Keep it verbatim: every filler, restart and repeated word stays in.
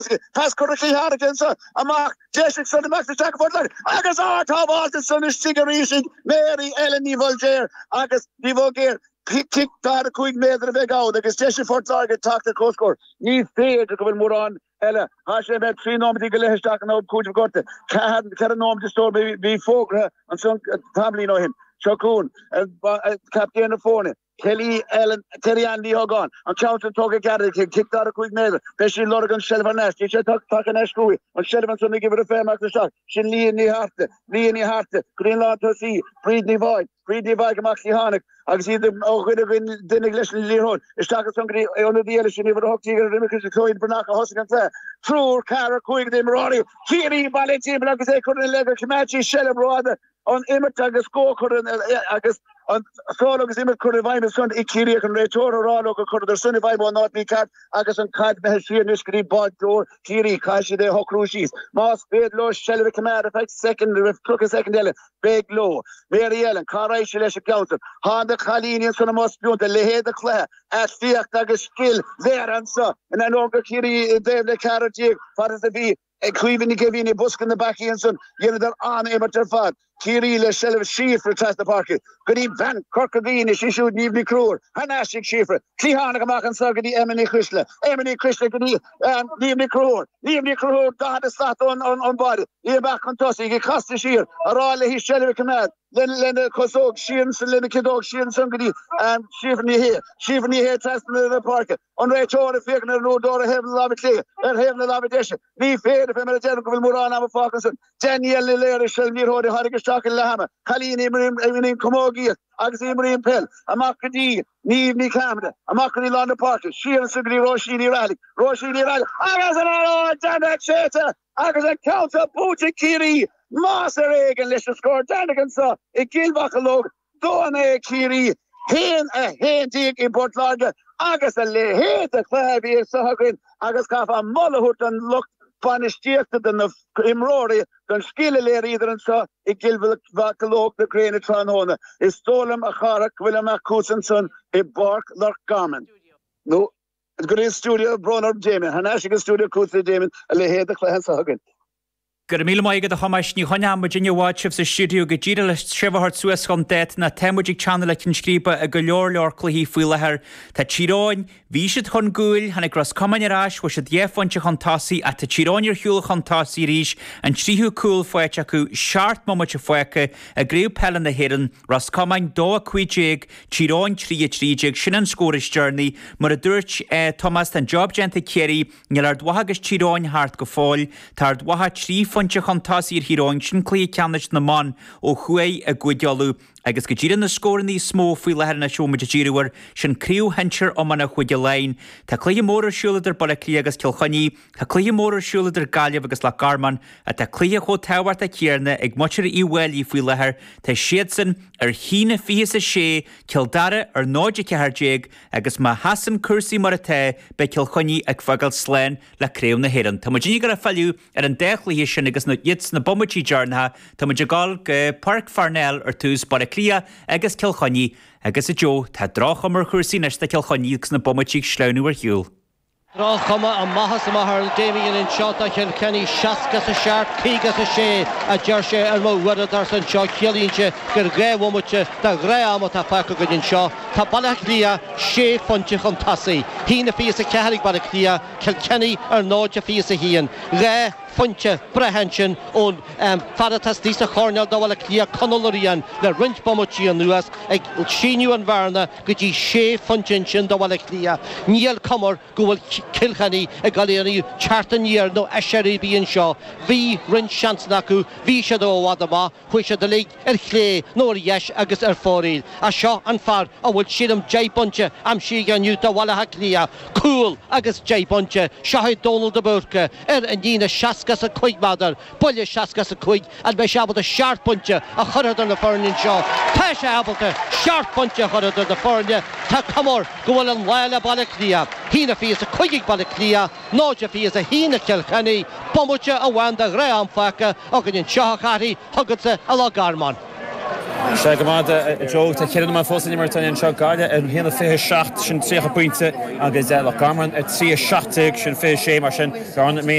Pas correctly hard against a mark. Jessica son max the jack for like. Agus art of all the son is cigarette. Mary Ellen Volger. Agus Divoger. Kick kick dar quick meter big out. Agus Jessica for target talk the coast score. Ni fair to come more on. Ella, Hashem had three nom the Gale Stack and out coach of Gorte. Can can nom the store be be folk and some family know him. Shakun and Captain of phone. Kelly Ellen Terry Andy Hogan and Counter Toga Garrett kicked out a quick measure. Pesci Lorgan Shelvan Nash. She said talk talk an Ashkui and Shelvan Sunday give it a fair mark the shot. She Lee in the heart, Lee in the heart, Greenlaw to see, Breed Divide, Breed Divide Maxi Hanek. I see them oh good in the English Lee Hall. It's talking somebody on the deal she never hooked you because the coin Bernaka Hoskin there. True Cara Quick the Maroni. Kiri Valenti like they couldn't let her Comanche Shellam Roda on Imitaga score couldn't I guess on solo is image could revive his son Ikiri can return or all could the son if I will not be cat Agus and Cat Meshi Nishkri Bod door Kiri Kashi de Hokrushis Moss Bed Low Shell Command effect second took a second Ellen Big Low Mary Ellen Caray Shelesh Counter Honda Khalinian son of Moss Beyond the Lehe the Clare at Fiat Agus skill there and so and I know Kiri Dave the Carrot what is the be a Cleveland gave in a busk in the back and son you know they're on amateur fat Kiri le shell of sheaf for test the park. Good eve Van Corkavine, she should Nivni Kruer, Hanashik Schiefer, Klihanagamak and Sagadi, Emily Krishla, Emily Krishla, and Nivni Kruer, Nivni Kruer, God is sat on on body, here back on Tossi, he cost the sheer, or all his shell of command. Then Lena Kosok, Sheens, Lena Kidog, Sheens, somebody, and Shivni here, Shivni here, testing in the park. On Rachel, the Figner, no door, heaven love it, and heaven love it. Be fair if I'm a general Muran, I'm a Falconson, Daniel Lillera, shall be the Harikas. Lahama, Kalini Imrim Komogi, Aximrim Pell, Amakadi, Nivni Camden, Amakadi London Park, she and Sugri Roshini Rally, Roshini Rally, Agazan, Janet Sheta, Agazan Counter, Booty Kiri, Master Egan, let's score, Danigan saw, a Gilbacalog, Dona Kiri, Hen a Hen dig in Port Larga, Agazan Le, the Clavi, Sahagin, Agaskafa, Mullahut and looked. Panistirted den of Imrory, den skille leer iedereen zo, ik wil wakkeloog de krene tranone. Is stolem a charak, Willem a Kusenson, e bark lor gamen. No, het green studio, Bronner Jamin, Hanashik studio Kusen Jamin, a lehede class hagen. Gur míle maigad a chamáis ní choine Virginia Watchef sa studio go ddíra le sibhthart suas chun det na temudig channel a cin scríba a go leor leor cluí fuilethair tá tíráin bhí siad chun gúil hana gras cumain arás wa siad dhéfhainte chun tásaí a tá tíráinir hiúil chun tásaí ríis an tríú cúil foiite acu seart momate foice a gréú pellan na héireann ras cumain dó a cuideag tíráin trí a trídeag sin an scóris journey mar a dúirt Thomas den job genta céirí níl ar dwathagus tíráin hart go fáil tá ar dwatha trí Funche Contasir Hiroin, Shin Clee Canish Naman, O Hue a Guidyalu, agus go ddíra na scóir ní smó faoi lethir na seomid a ddíriúir sin críú hentir ó mana chuide lein. Tá clí mór siúlaidir bala clí agus Kilchaní, tá clí mór siúlaidir Gaillimh agus le Garman, a tá clí cho táhairt a céarna ag muir í bhfuil faoi lethir, tá siad san ar hína fios a sé, Kildare ar náide cehardeag, agus má hasan cursaí mar a té be Kilchaní ag fogail sléin le créú na héireann. Tá muid gar a fallú ar an dechlaí sin agus na yits na bommatí jarnatha, tá muid gáil go Park Farnell ar tús bara clia agus Kilchaní agus a jo tá drácha mar chuirsaí neis de Kilchaní agus na bommatí sleanú ar hiúil. Ráchama a mahas a mahar Damien in shot a Kilkenny Shaskas a sharp Pigas a she a Jersey ar mo Weather and Shaw Killinche gur gré womuche da gré amot a faca go in Shaw tá balach lia she funche chun tasí hína fios a ceharig balach lia Kilkenny ar náide fios a hían ré funche brehension on um, fadatas disa chornel dawala clia conolorian le rinch bomochi an nuas ag shinu an varna gudi she funchen dawala clia niel comer go Kilkenny a gallery chartan year no asheri bi in shaw vi rinch chance naku vi shado wadama which the league er clay nor yesh agus er foril a shaw and far a will shidam jay bunche am she gan you dawala haklia cool agus jay bunche shahid Donald de Burke er and Nina Shas Shaskas a quick mother, Bully Shaskas a quick, and by Shabbat a sharp puncher, a hundred on the foreign in shaw. Tash Abbott, sharp puncher, hundred on the foreign, Takamor, go on while a balaclia. Hina fee is a quick balaclia, Noja fee is a Hina Kilkenny, Pomucha a Wanda, Graham Faka, Ogden Shahakari, Huggets a Lagarman. Se gomáda Jo tá cean má fósa nimmartain an seo gáile an héanana fé seach sin trícha pointe agus le Cameron trí seaach sin fé sé mar sin gar an mé